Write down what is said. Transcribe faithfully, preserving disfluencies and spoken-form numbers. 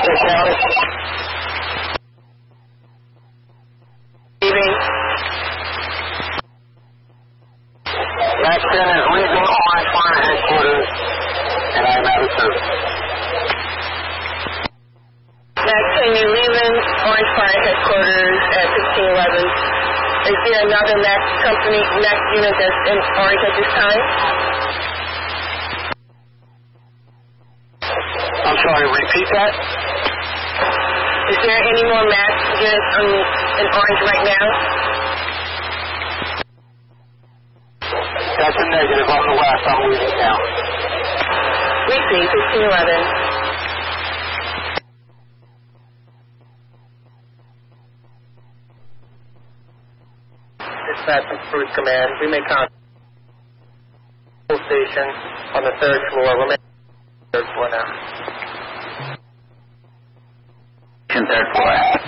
County. Leaving. Max ten is leaving Orange Fire Headquarters, and I'm out of service. Max ten, you're leaving Orange Fire Headquarters at fifteen eleven. Is there another Max company, Max unit that's in Orange at this time? I'm sorry, repeat that? Is there any more Max units um, in Orange right now? That's a negative on the west. I'm leaving now. Weekly, fifteen eleven. Dispatch from Cruise Command. We may contact the station on the third floor. We're making the third floor now. Third floor.